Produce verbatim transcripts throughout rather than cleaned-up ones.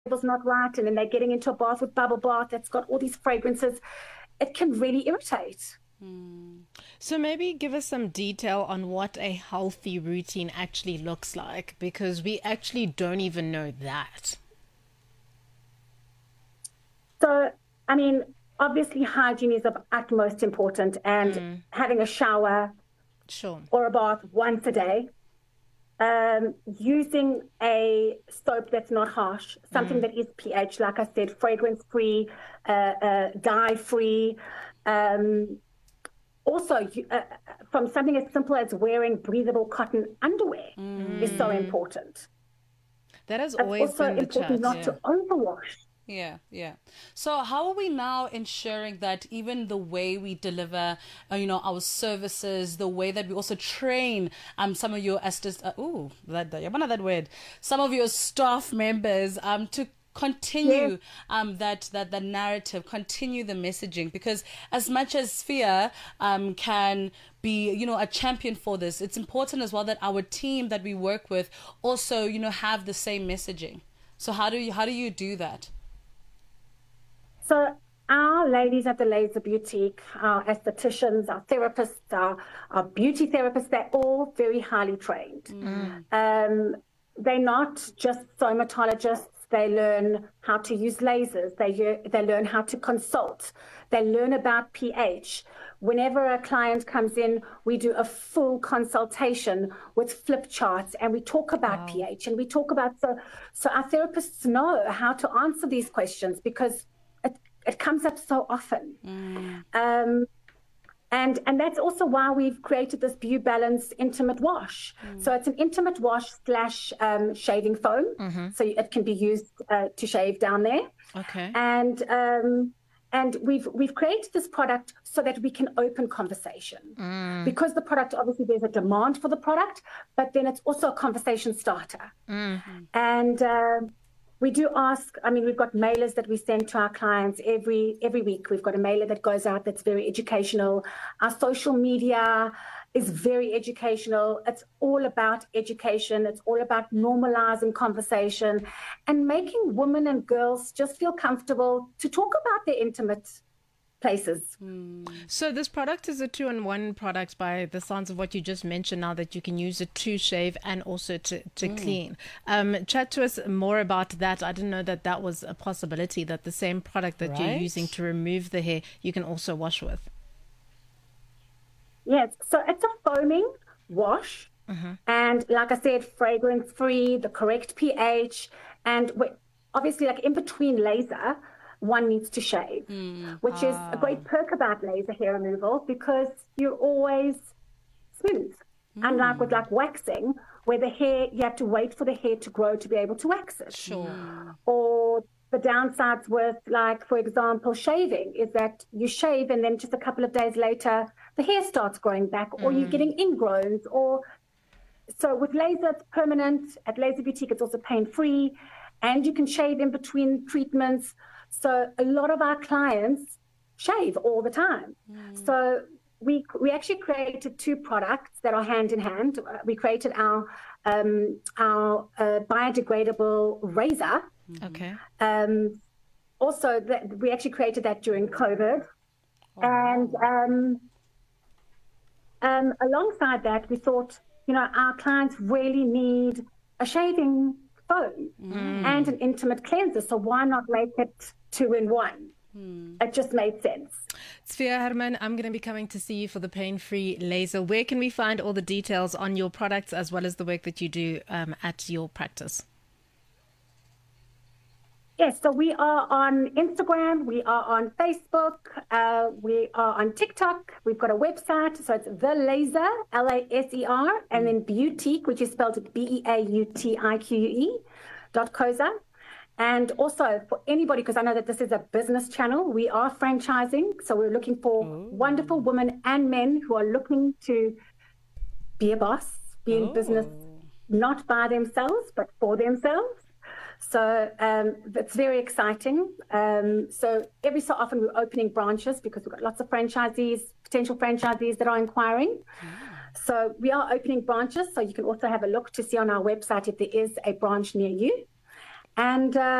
label's not right, and then they're getting into a bath with bubble bath that's got all these fragrances. It can really irritate. Mm. So maybe give us some detail on what a healthy routine actually looks like, because we actually don't even know that. So, I mean, obviously hygiene is of utmost important, and mm. having a shower sure. or a bath once a day, um, using a soap that's not harsh, something mm. that is pH, like I said, fragrance-free, uh, uh, dye-free. Um, also, uh, from something as simple as wearing breathable cotton underwear mm. is so important. That has always it's also been the important chat. not Yeah. to overwash. Yeah, yeah. So how are we now ensuring that even the way we deliver, uh, you know, our services, the way that we also train um some of your assist, uh, ooh, that that that word, some of your staff members um to continue yes. um that that the narrative, continue the messaging, because as much as Sphere um can be, you know, a champion for this, it's important as well that our team that we work with also, you know, have the same messaging. So how do you how do you do that? So our ladies at the Laser Boutique, our estheticians, our therapists, our, our beauty therapists, they're all very highly trained. Mm. Um, they're not just dermatologists. They learn how to use lasers. They, they learn how to consult. They learn about pH. Whenever a client comes in, we do a full consultation with flip charts, and we talk about wow. pH, and we talk about, so, so our therapists know how to answer these questions, because It, it comes up so often. Mm. Um, and, and that's also why we've created this BeauBalance Intimate Wash. Mm. So it's an intimate wash slash um, shaving foam. Mm-hmm. So it can be used uh, to shave down there. Okay. And um, and we've we've created this product so that we can open conversation. Mm. Because the product, obviously there's a demand for the product, but then it's also a conversation starter. Mm. And uh, we do ask, I mean, we've got mailers that we send to our clients every every week. We've got a mailer that goes out that's very educational. Our social media is very educational. It's all about education. It's all about normalizing conversation and making women and girls just feel comfortable to talk about their intimate places. Mm. So this product is a two-in-one product by the sounds of what you just mentioned, now that you can use it to shave and also to, to mm. clean. Um, chat to us more about that. I didn't know that that was a possibility, that the same product that right. you're using to remove the hair, you can also wash with. Yes, so it's a foaming wash. Mm-hmm. And like I said, fragrance-free, the correct pH. And obviously, like in between laser, one needs to shave, mm, which ah. is a great perk about laser hair removal, because you're always smooth. Mm. Unlike with like waxing, where the hair, you have to wait for the hair to grow to be able to wax it. Sure. Or the downsides with, like, for example, shaving is that you shave and then just a couple of days later, the hair starts growing back, mm. or you're getting ingrowns. Or so with laser, it's permanent. At Laser Boutique, it's also pain-free, and you can shave in between treatments. So a lot of our clients shave all the time. Mm. So we we actually created two products that are hand in hand. We created our um, our uh, biodegradable razor. Okay. Um, also, that we actually created that during COVID, oh, and um, um, alongside that, we thought, you know, our clients really need a shaving foam mm. and an intimate cleanser. So why not make it two in one? Hmm. It just made sense. Sphere Herman, I'm going to be coming to see you for the pain-free laser. Where can we find all the details on your products as well as the work that you do um, at your practice? Yes, so we are on Instagram, we are on Facebook, uh, we are on TikTok, we've got a website, so it's The Laser, L A S E R, and then Boutique, which is spelled B E A U T I Q U E, dot co dot za. And also for anybody, because I know that this is a business channel, we are franchising. So we're looking for Ooh. wonderful women and men who are looking to be a boss, be in Ooh. business, not by themselves, but for themselves. So um, that's very exciting. Um, so every so often we're opening branches, because we've got lots of franchisees, potential franchisees that are inquiring. Mm. So we are opening branches. So you can also have a look to see on our website if there is a branch near you. And uh,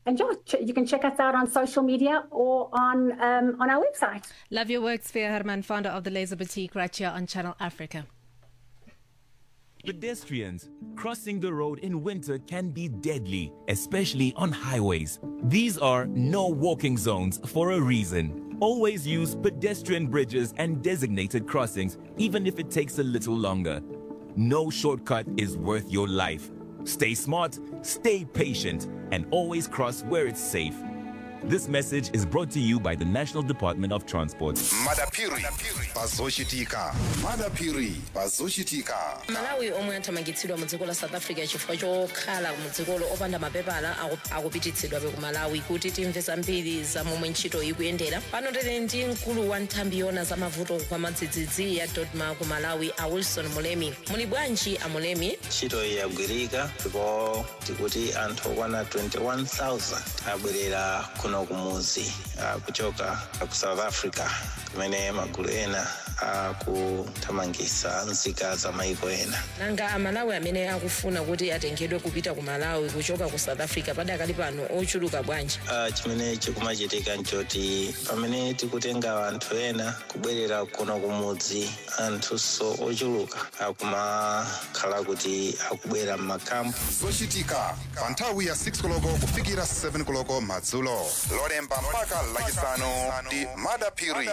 and yeah, ch- you can check us out on social media or on um, on our website. Love your work, Sfeer Herman, founder of the Laser Boutique, right here on Channel Africa. Pedestrians crossing the road in winter can be deadly, especially on highways. These are no walking zones for a reason. Always use pedestrian bridges and designated crossings, even if it takes a little longer. No shortcut is worth your life. Stay smart, stay patient, and always cross where it's safe. This message is brought to you by the National Department of Transport. Madapiri bazoshitika. Madapiri bazoshitika. Malawi omwe athamangitsidwa mu dziko la South Africa chifukwa chokhala mu dzikolo opanda mapepala akupititsidwa ku Malawi kuti timve zambiri za momwe ntchito ikuyendera. Pano tili ndi mkulu wa nthambi yona za mavuto kwa madzidzidzi ya Dodma ku Malawi, a Wilson Mulemi. Muli bwanji a Mulemi? Ntchito yagwirika ndipo tikuti anthu okwana twenty-one thousand abwerera kuno kumuzi uh, kuchoka uh, ku South Africa kumene magulu ena akuthamangitsa nzika za maiko ena. Nanga amalawi amene akufuna kuti atengedwe kupita ku Malawi kuchoka ku South Africa padakali pano ochuluka bwanji? Uh, chimene chikumachitika nchoti pamene tikutenga anthu ena kubwerera kuno kumudzi, anthu so ochuluka akumakhala kuti akubwera m'makampu. Zochitika pa nthawi ya six koloko kufikira seven koloko madzulo. Lolemba mpaka lachisanu ndi Madapiri.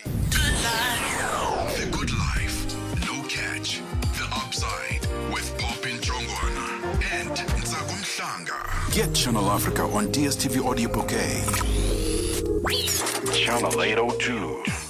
The Good Life, No Catch, The Upside with Popin Jongwana and Ntsako Mhlanga. Get Channel Africa on D S T V Audio Bouquet. Channel eight oh two.